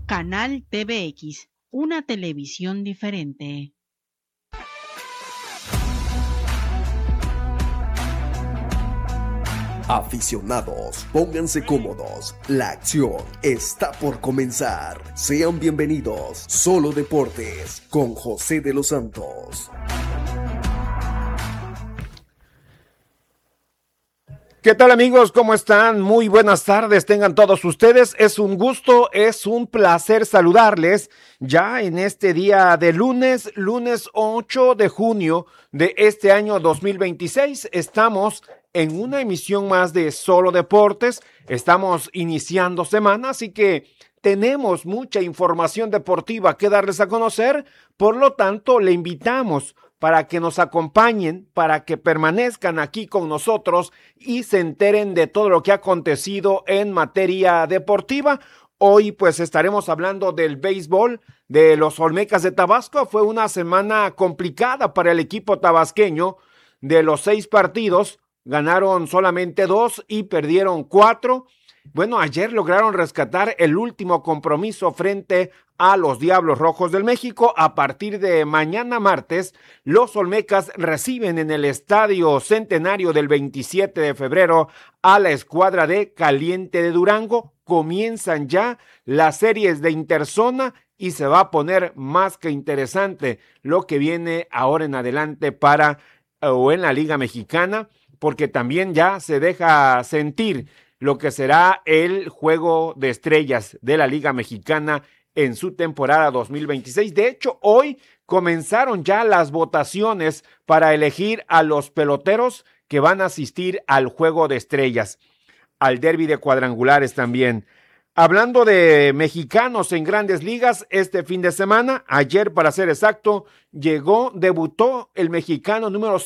Canal TVX, una televisión diferente. Aficionados, pónganse cómodos, la acción está por comenzar. Sean bienvenidos, Solo Deportes, con José de los Santos. ¿Qué tal, amigos? ¿Cómo están? Muy buenas tardes tengan todos ustedes. Es un gusto, es un placer saludarles ya en este día de lunes 8 de junio de este año 2026. Estamos en una emisión más de Solo Deportes. Estamos iniciando semana, así que tenemos mucha información deportiva que darles a conocer. Por lo tanto, le invitamos para que nos acompañen, para que permanezcan aquí con nosotros y se enteren de todo lo que ha acontecido en materia deportiva. Hoy pues estaremos hablando del béisbol de los Olmecas de Tabasco. Fue una semana complicada para el equipo tabasqueño. De los 6 partidos, ganaron solamente 2 y perdieron 4. Bueno, ayer lograron rescatar el último compromiso frente a los Diablos Rojos del México. A partir de mañana martes, los Olmecas reciben en el Estadio Centenario del 27 de febrero a la escuadra de Caliente de Durango. Comienzan ya las series de interzona y se va a poner más que interesante lo que viene ahora en adelante en la Liga Mexicana, porque también ya se deja sentir lo que será el Juego de Estrellas de la Liga Mexicana en su temporada 2026. De hecho, hoy comenzaron ya las votaciones para elegir a los peloteros que van a asistir al Juego de Estrellas, al derbi de cuadrangulares también. Hablando de mexicanos en Grandes Ligas, este fin de semana, ayer para ser exacto, debutó el mexicano número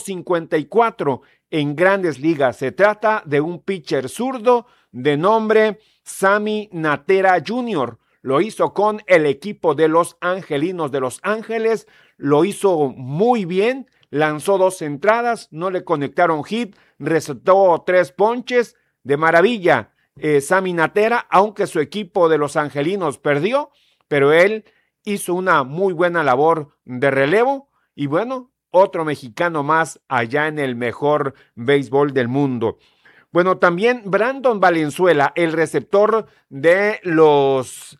154 en Grandes Ligas. Se trata de un pitcher zurdo de nombre Sammy Natera Jr. Lo hizo con el equipo de los Angelinos de Los Ángeles, lo hizo muy bien, lanzó 2 entradas, no le conectaron hit, recetó 3 ponches, de maravilla. Sammy Natera, aunque su equipo de los Angelinos perdió, pero él hizo una muy buena labor de relevo y bueno, otro mexicano más allá en el mejor béisbol del mundo. Bueno, también Brandon Valenzuela, el receptor de los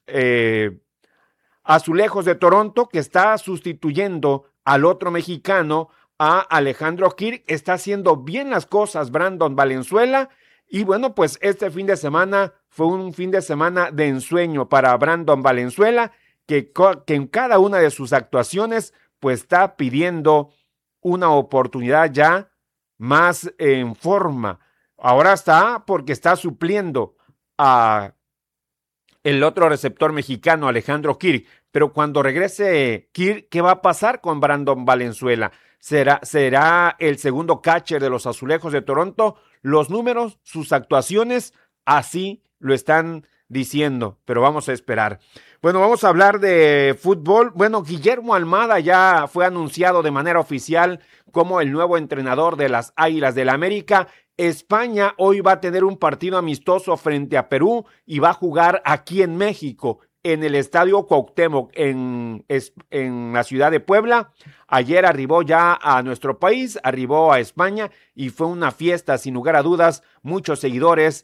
Azulejos de Toronto, que está sustituyendo al otro mexicano, a Alejandro Kirk, está haciendo bien las cosas Brandon Valenzuela. Y bueno, pues este fin de semana fue un fin de semana de ensueño para Brandon Valenzuela, que en cada una de sus actuaciones pues está pidiendo una oportunidad ya más en forma. Ahora está porque está supliendo a el otro receptor mexicano, Alejandro Kirk. Pero cuando regrese Kirk, ¿qué va a pasar con Brandon Valenzuela? ¿Será el segundo catcher de los Azulejos de Toronto? Los números, sus actuaciones, así lo están diciendo, pero vamos a esperar. Bueno, vamos a hablar de fútbol. Bueno, Guillermo Almada ya fue anunciado de manera oficial como el nuevo entrenador de las Águilas del América. España hoy va a tener un partido amistoso frente a Perú y va a jugar aquí en México, en el Estadio Cuauhtémoc, en la ciudad de Puebla. Ayer arribó ya a nuestro país, arribó a España y fue una fiesta, sin lugar a dudas, muchos seguidores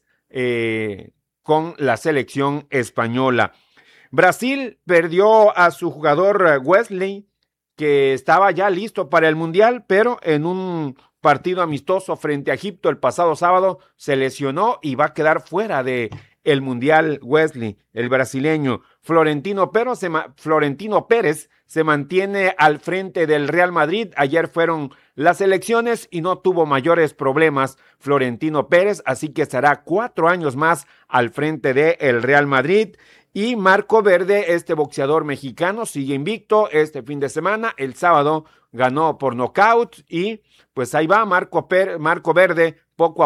con la selección española. Brasil perdió a su jugador Wesley, que estaba ya listo para el Mundial, pero en un partido amistoso frente a Egipto el pasado sábado se lesionó y va a quedar fuera de el Mundial Wesley, el brasileño. Florentino Pérez se mantiene al frente del Real Madrid. Ayer fueron las elecciones y no tuvo mayores problemas Florentino Pérez, así que estará 4 años más al frente del Real Madrid. Y Marco Verde, este boxeador mexicano, sigue invicto este fin de semana. El sábado ganó por nocaut y pues ahí va Marco Verde poco a